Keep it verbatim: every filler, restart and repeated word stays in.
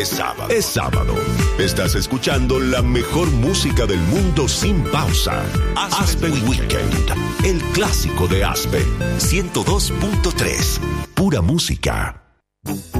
Es sábado. Es sábado. Estás escuchando la mejor música del mundo sin pausa. Aspen, Aspen Weekend. El clásico de Aspen. ciento dos punto tres. Pura música.